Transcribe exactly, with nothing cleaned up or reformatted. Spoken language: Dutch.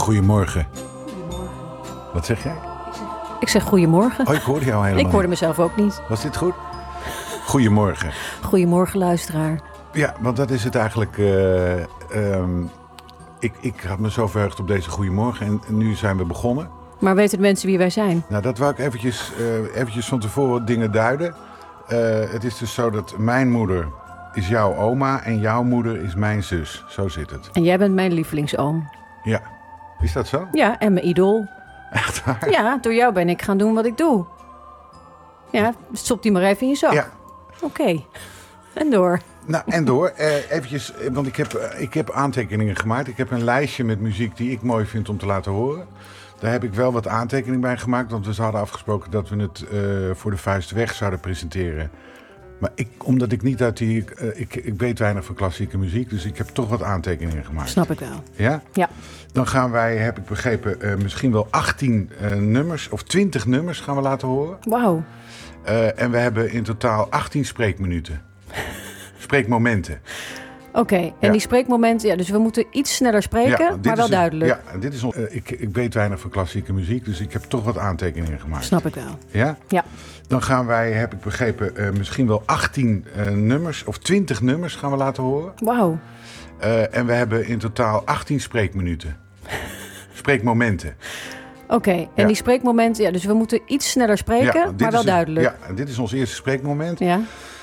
Goedemorgen. Wat zeg jij? Ik zeg goedemorgen. Oh, ik hoorde jou helemaal Ik hoorde mezelf ook niet. Was dit goed? Goedemorgen. Goedemorgen, luisteraar. Ja, want dat is het eigenlijk. Uh, um, ik, ik had me zo verheugd op deze goedemorgen en, en nu zijn we begonnen. Maar weten de mensen wie wij zijn? Nou, dat wou ik eventjes, uh, eventjes van tevoren dingen duiden. Uh, het is dus zo dat mijn moeder is jouw oma en jouw moeder is mijn zus. Zo zit het. En jij bent mijn lievelingsoom. Ja. Is dat zo? Ja, en mijn idool. Echt waar? Ja, door jou ben ik gaan doen wat ik doe. Ja, stop die maar even in je zak. Ja. Oké. Okay. En door. Nou, en door. Uh, eventjes, want ik heb, uh, ik heb aantekeningen gemaakt. Ik heb een lijstje met muziek die ik mooi vind om te laten horen. Daar heb ik wel wat aantekeningen bij gemaakt. Want we hadden afgesproken dat we het uh, voor de vuist weg zouden presenteren. Maar ik, omdat ik niet uit die... Uh, ik, ik weet weinig van klassieke muziek. Dus ik heb toch wat aantekeningen gemaakt. Snap ik wel. Ja? Ja. Dan gaan wij, heb ik begrepen, uh, misschien wel achttien uh, nummers. Of twintig nummers gaan we laten horen. Wauw. Uh, en we hebben in totaal achttien spreekminuten. Spreekmomenten. Oké, okay, en ja. die spreekmomenten, ja, dus we moeten iets sneller spreken, ja, maar wel is, duidelijk. Ja, dit is, uh, ik, ik weet weinig van klassieke muziek, dus ik heb toch wat aantekeningen gemaakt. Snap ik wel. Ja? Ja. Dan gaan wij, heb ik begrepen, uh, misschien wel achttien uh, nummers, of twintig nummers gaan we laten horen. Wauw. Uh, en we hebben in totaal achttien spreekminuten. Spreekmomenten. Oké, okay, en ja. die spreekmomenten, ja, dus we moeten iets sneller spreken, ja, maar wel is, duidelijk. Ja, dit is ons eerste spreekmoment. Ja.